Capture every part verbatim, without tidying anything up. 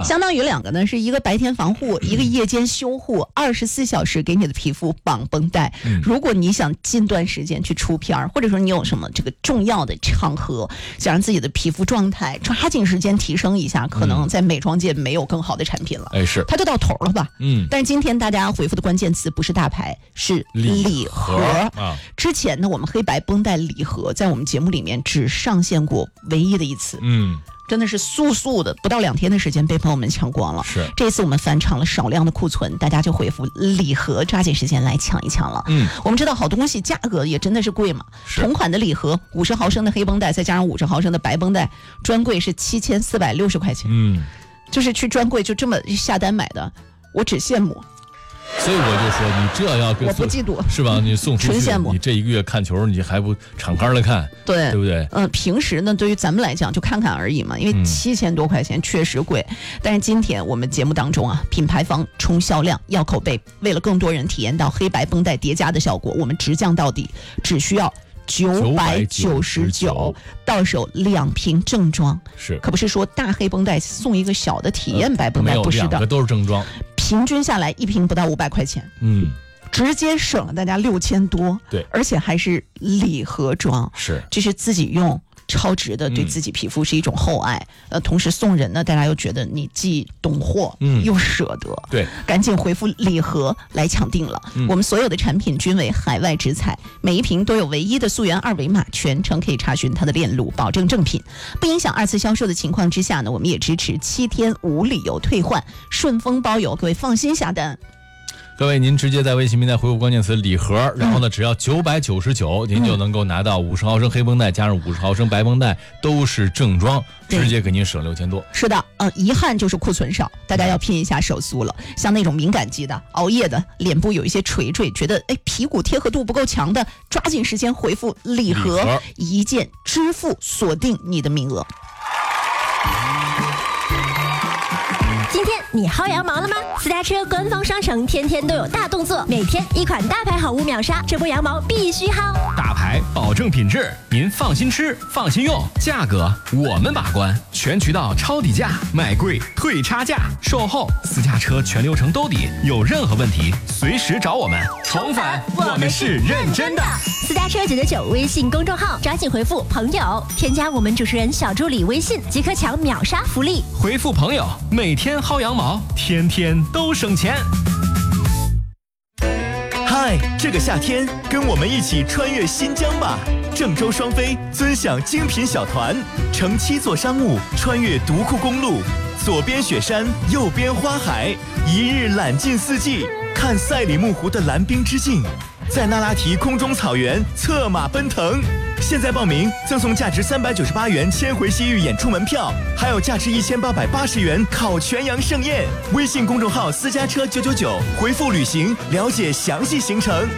相当于两个呢，是一个白天防护，一个夜间修护，二十四小时给你的皮肤绑绷带。嗯、如果你想近段时间去出片，或者说你有什么这个重要的场合，想让自己的皮肤状态抓紧时间提升一下，可能在美妆界没有更好的产品了。 哎，是， 它就到头了吧？ 嗯。 但是今天大家回复的关键词不是大牌，是礼盒。啊、之前呢，我们黑白绷带礼盒在我们节目里面只上线过唯一的一次。嗯。真的是速速的，不到两天的时间被朋友们抢光了。 是， 这次我们返场了少量的库存，大家就回复礼盒，抓紧时间来抢一抢了。嗯，我们知道好东西价格也真的是贵嘛。同款的礼盒，五十毫升的黑绷带，再加上五十毫升的白绷带，专柜是七千四百六十块钱。嗯，就是去专柜就这么下单买的，我只羡慕。 所以我就说，你这要跟我不嫉妒是吧？你送出去， 纯羡慕。 你这一个月看球，你还不敞开了看， 对对不对？ 嗯、呃，平时呢，对于咱们来讲就看看而已嘛，因为七千多块钱确实贵。嗯、但是今天我们节目当中啊，品牌方冲销量、要口碑，为了更多人体验到黑白绷带叠加的效果，我们直降到底，只需要九百九十九，到手两瓶正装， 是可不是说大黑绷带送一个小的体验白绷带，呃、不是的， 两个都是正装。 平均下来一瓶不到五百块钱，嗯，直接省了大家六千多， 对， 而且还是礼盒装， 是， 这是自己用，超值的，对自己皮肤是一种厚爱。嗯、呃，同时送人呢，大家又觉得你既懂货，嗯，又舍得， 对， 赶紧回复礼盒来抢定了。嗯、我们所有的产品均为海外直采，每一瓶都有唯一的溯源二维码，全程可以查询它的链路，保证正品，不影响二次销售的情况之下呢，我们也支持七天无理由退换，顺丰包邮，各位放心下单。 各位，您直接在微信平台回复关键词礼盒，然后呢，只要九百九十九，您就能够拿到五十毫升黑绷带加上五十毫升白绷带，都是正装，直接给您省六千多。 是的，呃，遗憾就是库存少，大家要拼一下手速了。像那种敏感肌的、熬夜的、脸部有一些垂坠，觉得哎皮骨贴合度不够强的，抓紧时间回复礼盒，礼盒一键支付锁定你的名额。 今天你薅羊毛了吗？私家车官方商城天天都有大动作，每天一款大牌好物秒杀，这波羊毛必须薅。 大牌保证品质，您放心吃，放心用，价格我们把关，全渠道抄底价，卖贵退差价，售后私家车全流程兜底，有任何问题随时找我们。重返，我们是认真的。 私家车九九九微信公众号，抓紧回复朋友，添加我们主持人小助理微信，即可抢秒杀福利。 回复朋友，每天薅羊毛，天天都省钱。 嗨，这个夏天跟我们一起穿越新疆吧！郑州双飞尊享精品小团，乘七座商务穿越独库公路，左边雪山，右边花海，一日览尽四季，看赛里木湖的蓝冰之境，在那拉提空中草原策马奔腾。现在报名赠送价值三百九十八元千回西域演出门票，还有价值一千八百八十元烤全羊盛宴。微信公众号私家车九九九，回复旅行了解详细行程。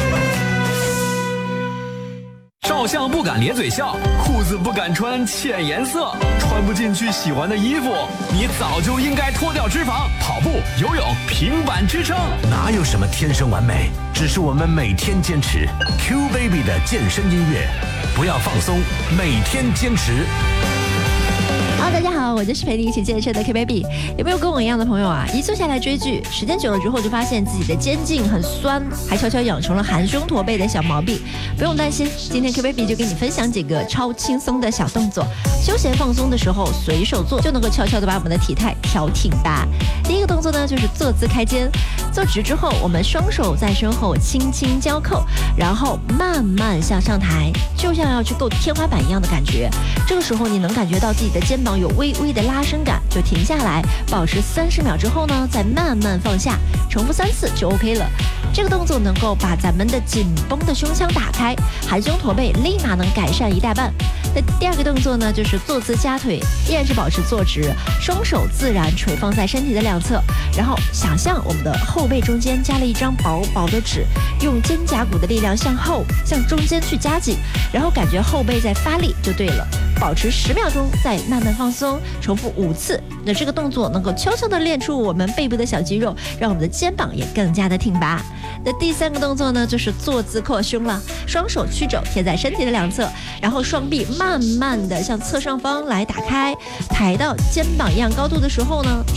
照相不敢咧嘴笑，裤子不敢穿浅颜色，穿不进去喜欢的衣服，你早就应该脱掉脂肪，跑步、游泳平板支撑。 哪有什么天生完美，只是我们每天坚持 Q Baby 的健身音乐，不要放松，每天坚持。 Hello， 大家好，我就是陪你一起健身的 Q Baby。有没有跟我一样的朋友啊？一坐下来追剧，时间久了之后，就发现自己的肩颈很酸，还悄悄养成了含胸驼背的小毛病。不用担心，今天 Q Baby 就给你分享几个超轻松的小动作，休闲放松的时候随手做，就能够悄悄的把我们的体态调挺拔。第一个动作呢，就是坐姿开肩。坐直之后，我们双手在身后轻轻交扣，然后慢慢向上抬，就像要去够天花板一样的感觉。这个时候你能感觉到自己的肩膀有微微的拉伸感，就停下来，保持三十秒之后呢，再慢慢放下，重复三次就 OK 了。这个动作能够把咱们的紧绷的胸腔打开，含胸驼背立马能改善一大半。那第二个动作呢，就是坐姿夹腿，依然是保持坐直，双手自然垂放在身体的两侧，然后想象我们的后背中间加了一张薄薄的纸，用肩胛骨的力量向后向中间去夹紧，然后感觉后背在发力就对了。保持十秒钟，再慢慢放松，重复五次。那这个动作能够悄悄地练出我们背部的小肌肉，让我们的肩膀也更加的挺拔。那第三个动作呢，就是坐姿扩胸了，双手曲肘贴在身体的两侧，然后双臂慢慢的向侧上方来打开，抬到肩膀一样高度的时候呢，